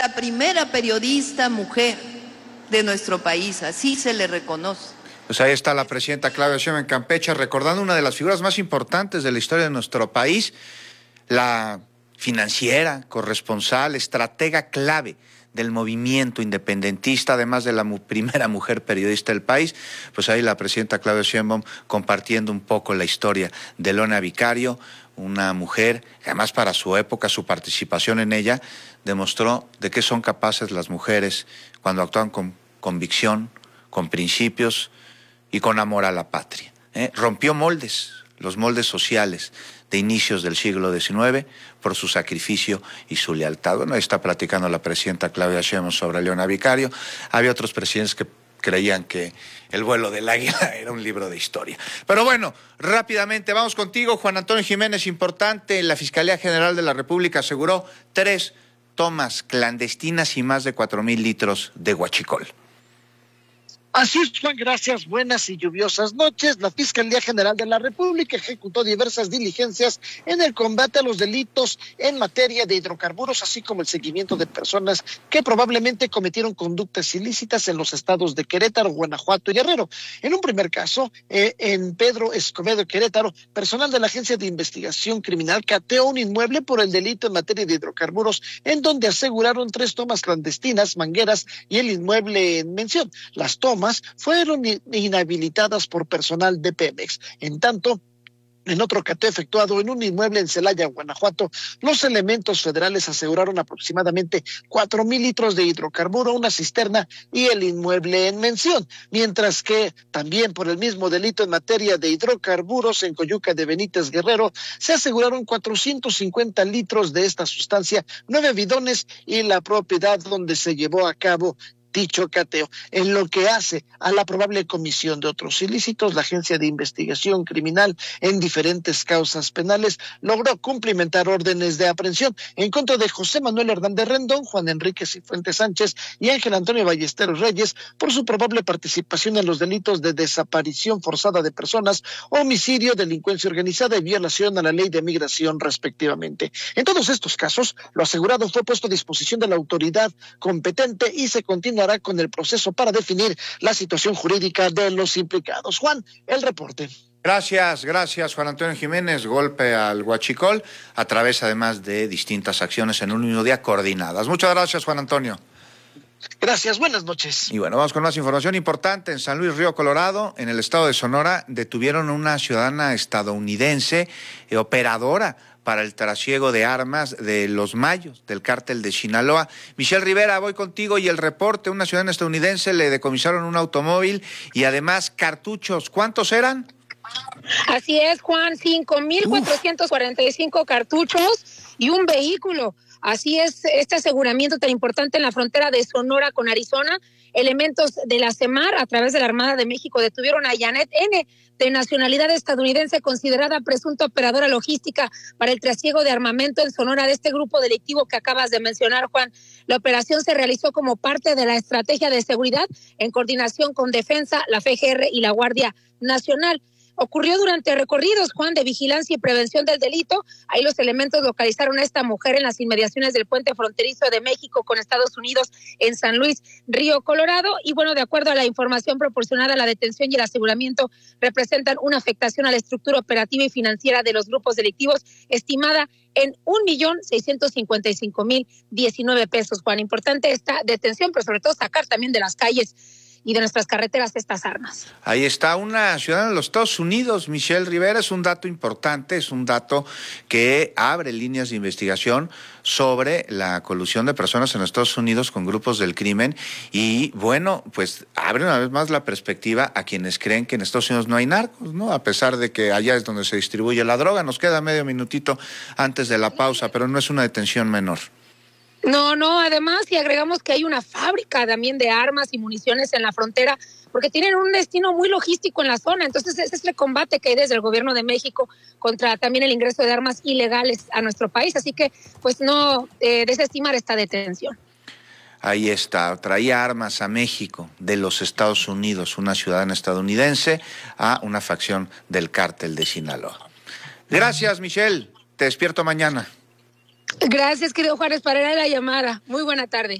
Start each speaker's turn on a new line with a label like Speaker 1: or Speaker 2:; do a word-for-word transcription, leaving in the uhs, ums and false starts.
Speaker 1: la primera periodista mujer de nuestro país, así se le reconoce.
Speaker 2: Pues ahí está la presidenta Claudia Sheinbaum en Campeche, recordando una de las figuras más importantes de la historia de nuestro país, la financiera, corresponsal, estratega clave del movimiento independentista, además de la mu primera mujer periodista del país. Pues ahí la presidenta Claudia Sheinbaum compartiendo un poco la historia de Leona Vicario, una mujer que además para su época, su participación en ella, demostró de qué son capaces las mujeres cuando actúan con convicción, con principios y con amor a la patria. ¿eh? Rompió moldes, los moldes sociales de inicios del siglo diecinueve por su sacrificio y su lealtad. Bueno, ahí está platicando la presidenta Claudia Sheinbaum sobre Leona Vicario. Había otros presidentes que creían que El vuelo del águila era un libro de historia. Pero bueno, rápidamente vamos contigo, Juan Antonio Jiménez. Importante, la Fiscalía General de la República aseguró tres tomas clandestinas y más de cuatro mil litros de huachicol.
Speaker 3: Así es, Juan, gracias. Buenas y lluviosas noches. La Fiscalía General de la República ejecutó diversas diligencias en el combate a los delitos en materia de hidrocarburos, así como el seguimiento de personas que probablemente cometieron conductas ilícitas en los estados de Querétaro, Guanajuato y Guerrero. En un primer caso, eh, en Pedro Escobedo, Querétaro, personal de la Agencia de Investigación Criminal cateó un inmueble por el delito en materia de hidrocarburos, en donde aseguraron tres tomas clandestinas, mangueras y el inmueble en mención. Las tomas fueron inhabilitadas por personal de Pemex. En tanto, en otro cateo efectuado en un inmueble en Celaya, Guanajuato, los elementos federales aseguraron aproximadamente cuatro mil litros de hidrocarburo, una cisterna y el inmueble en mención. Mientras que también por el mismo delito en materia de hidrocarburos en Coyuca de Benítez, Guerrero, se aseguraron cuatrocientos cincuenta litros de esta sustancia, nueve bidones y la propiedad donde se llevó a cabo dicho cateo. En lo que hace a la probable comisión de otros ilícitos, la Agencia de Investigación Criminal en diferentes causas penales logró cumplimentar órdenes de aprehensión en contra de José Manuel Hernández Rendón, Juan Enrique Cifuentes Sánchez y Ángel Antonio Ballesteros Reyes por su probable participación en los delitos de desaparición forzada de personas, homicidio, delincuencia organizada y violación a la ley de migración, respectivamente. En todos estos casos, lo asegurado fue puesto a disposición de la autoridad competente y se continuará con el proceso para definir la situación jurídica de los implicados. Juan, el reporte.
Speaker 2: Gracias, gracias Juan Antonio Jiménez. Golpe al huachicol a través además de distintas acciones en un mismo día coordinadas. Muchas gracias, Juan Antonio.
Speaker 3: Gracias, buenas noches.
Speaker 2: Y bueno, vamos con más información importante. En San Luis Río Colorado, en el estado de Sonora, detuvieron a una ciudadana estadounidense eh, operadora para el trasiego de armas de los Mayos, del cártel de Sinaloa. Michelle Rivera, voy contigo y el reporte. Una ciudadana estadounidense le decomisaron un automóvil y además cartuchos. ¿Cuántos eran?
Speaker 4: Así es, Juan, cinco mil cuatrocientos cuarenta y cinco cartuchos y un vehículo. Así es, este aseguramiento tan importante en la frontera de Sonora con Arizona. Elementos de la CEMAR, a través de la Armada de México, detuvieron a Janet N., de nacionalidad estadounidense, considerada presunta operadora logística para el trasiego de armamento en Sonora de este grupo delictivo que acabas de mencionar, Juan. La operación se realizó como parte de la estrategia de seguridad en coordinación con Defensa, la F G R y la Guardia Nacional. Ocurrió durante recorridos, Juan, de vigilancia y prevención del delito. Ahí los elementos localizaron a esta mujer en las inmediaciones del puente fronterizo de México con Estados Unidos en San Luis, Río Colorado. Y bueno, de acuerdo a la información proporcionada, la detención y el aseguramiento representan una afectación a la estructura operativa y financiera de los grupos delictivos, estimada en un millón seiscientos cincuenta y cinco mil diecinueve pesos, Juan. Importante esta detención, pero sobre todo sacar también de las calles y de nuestras carreteras estas armas.
Speaker 2: Ahí está una ciudadana de los Estados Unidos, Michelle Rivera. Es un dato importante, es un dato que abre líneas de investigación sobre la colusión de personas en los Estados Unidos con grupos del crimen y, bueno, pues abre una vez más la perspectiva a quienes creen que en Estados Unidos no hay narcos, ¿no? A pesar de que allá es donde se distribuye la droga. Nos queda medio minutito antes de la pausa, pero no es una detención menor.
Speaker 4: No, no, además, si agregamos que hay una fábrica también de armas y municiones en la frontera, porque tienen un destino muy logístico en la zona. Entonces, ese es el combate que hay desde el gobierno de México contra también el ingreso de armas ilegales a nuestro país. Así que, pues, no eh, desestimar esta detención.
Speaker 2: Ahí está, traía armas a México de los Estados Unidos, una ciudadana estadounidense, a una facción del cártel de Sinaloa. Gracias, Michelle. Te despierto mañana.
Speaker 4: Gracias, querido Juárez, para ir a la llamada. Muy buena tarde.